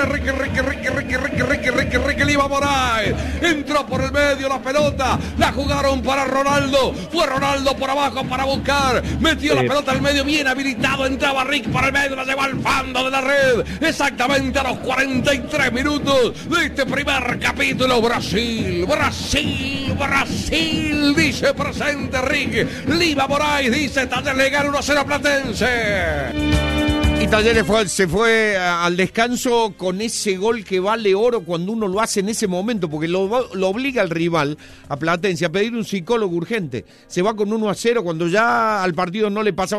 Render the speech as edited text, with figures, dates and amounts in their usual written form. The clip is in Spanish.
Viene Ricky Lima Moraes. Entró por el medio la pelota. La jugaron para Ronaldo. Fue Ronaldo por abajo para buscar. Metió la pelota al medio. Bien habilitado. Entraba Rick para el medio. La llevó al fondo de la red. Exactamente a los 43 minutos de este primer capítulo. Brasil. Dice presente Rick Lima Moraes. Dice Talleres le gana 1-0 a Platense. Y Talleres se fue al descanso con ese gol que vale oro cuando uno lo hace en ese momento, porque lo obliga al rival, a Platense, a pedir un psicólogo urgente. Se va con 1-0 cuando ya al partido no le pasaba